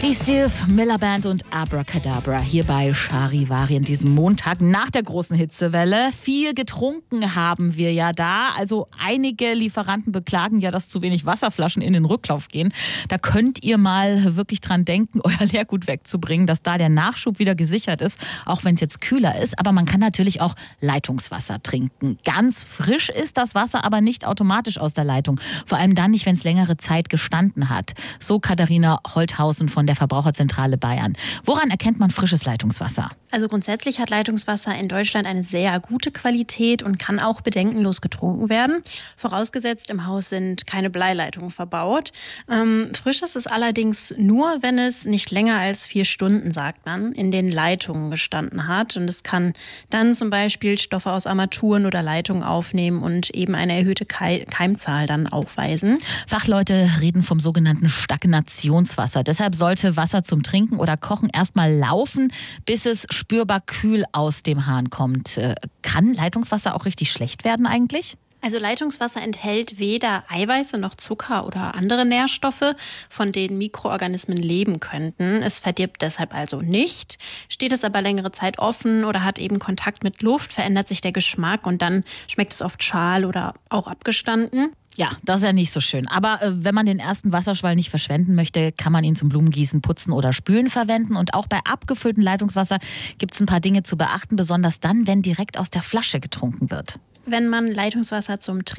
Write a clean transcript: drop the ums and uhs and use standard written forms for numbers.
Die Steve Miller Band und Abracadabra hier bei Charivari an diesem Montag nach der großen Hitzewelle. Viel getrunken haben wir ja da. Also einige Lieferanten beklagen ja, dass zu wenig Wasserflaschen in den Rücklauf gehen. Da könnt ihr mal wirklich dran denken, euer Leergut wegzubringen, dass da der Nachschub wieder gesichert ist, auch wenn es jetzt kühler ist. Aber man kann natürlich auch Leitungswasser trinken. Ganz frisch ist das Wasser aber nicht automatisch aus der Leitung. Vor allem dann nicht, wenn es längere Zeit gestanden hat. So Katharina Holthausen von der Verbraucherzentrale Bayern. Woran erkennt man frisches Leitungswasser? Also grundsätzlich hat Leitungswasser in Deutschland eine sehr gute Qualität und kann auch bedenkenlos getrunken werden. Vorausgesetzt, im Haus sind keine Bleileitungen verbaut. Frisch ist es allerdings nur, wenn es nicht länger als 4 Stunden, sagt man, in den Leitungen gestanden hat. Und es kann dann zum Beispiel Stoffe aus Armaturen oder Leitungen aufnehmen und eben eine erhöhte Keimzahl dann aufweisen. Fachleute reden vom sogenannten Stagnationswasser. Deshalb sollte Wasser zum Trinken oder Kochen erstmal laufen, bis es spürbar kühl aus dem Hahn kommt. Kann Leitungswasser auch richtig schlecht werden eigentlich? Also Leitungswasser enthält weder Eiweiße noch Zucker oder andere Nährstoffe, von denen Mikroorganismen leben könnten. Es verdirbt deshalb also nicht. Steht es aber längere Zeit offen oder hat eben Kontakt mit Luft, verändert sich der Geschmack und dann schmeckt es oft schal oder auch abgestanden. Ja, das ist ja nicht so schön. Aber wenn man den ersten Wasserschwall nicht verschwenden möchte, kann man ihn zum Blumengießen, Putzen oder Spülen verwenden. Und auch bei abgefülltem Leitungswasser gibt es ein paar Dinge zu beachten, besonders dann, wenn direkt aus der Flasche getrunken wird. Wenn man Leitungswasser zum